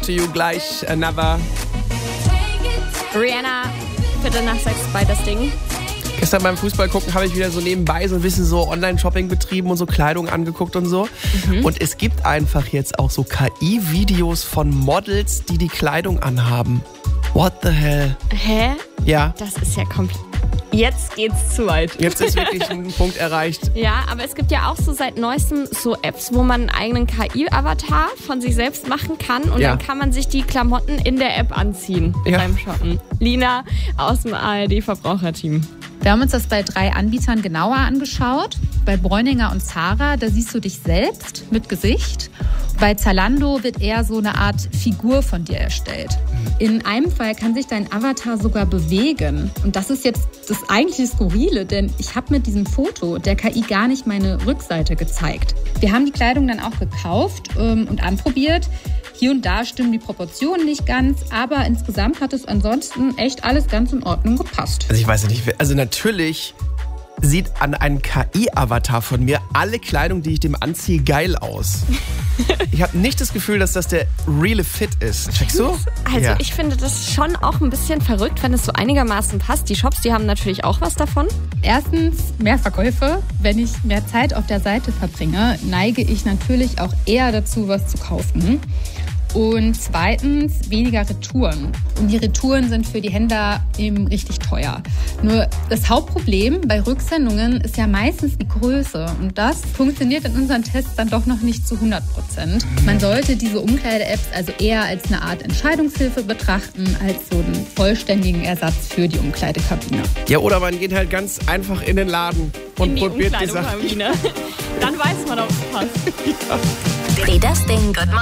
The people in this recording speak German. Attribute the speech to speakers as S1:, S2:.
S1: to You gleich. Another.
S2: Rihanna, 5:45 bei das Ding.
S1: Gestern beim Fußball gucken habe ich wieder so nebenbei so ein bisschen so Online-Shopping betrieben und so Kleidung angeguckt und so. Und es gibt einfach jetzt auch so KI-Videos von Models, die die Kleidung anhaben. What the hell?
S2: Hä?
S1: Ja.
S2: Das ist ja komplett... Jetzt geht's zu weit.
S1: Jetzt ist wirklich ein Punkt erreicht.
S2: Ja, aber es gibt ja auch so seit neuestem so Apps, wo man einen eigenen KI-Avatar von sich selbst machen kann und dann kann man sich die Klamotten in der App anziehen beim Shoppen. Lina aus dem ARD-Verbraucherteam.
S3: Wir haben uns das bei 3 Anbietern genauer angeschaut. Bei Bräuninger und Zara, da siehst du dich selbst mit Gesicht. Bei Zalando wird eher so eine Art Figur von dir erstellt. In einem Fall kann sich dein Avatar sogar bewegen. Und das ist jetzt das eigentliche Skurrile, denn ich habe mit diesem Foto der KI gar nicht meine Rückseite gezeigt. Wir haben die Kleidung dann auch gekauft und anprobiert. Hier und da stimmen die Proportionen nicht ganz, aber insgesamt hat es ansonsten echt alles ganz in Ordnung gepasst.
S1: Also ich weiß ja nicht, also natürlich sieht an einem KI-Avatar von mir alle Kleidung, die ich dem anziehe, geil aus. Ich habe nicht das Gefühl, dass das der reale Fit ist. Checkst du?
S2: Also ich finde das schon auch ein bisschen verrückt, wenn es so einigermaßen passt. Die Shops, die haben natürlich auch was davon.
S3: Erstens mehr Verkäufe. Wenn ich mehr Zeit auf der Seite verbringe, neige ich natürlich auch eher dazu, was zu kaufen. Und zweitens weniger Retouren. Und die Retouren sind für die Händler eben richtig teuer. Nur das Hauptproblem bei Rücksendungen ist ja meistens die Größe. Und das funktioniert in unseren Tests dann doch noch nicht zu 100%. Man sollte diese Umkleide-Apps also eher als eine Art Entscheidungshilfe betrachten, als so einen vollständigen Ersatz für die Umkleidekabine.
S1: Ja, oder man geht halt ganz einfach in den Laden und probiert die Sachen.
S2: Dann weiß man, ob es passt.
S4: Das Ding.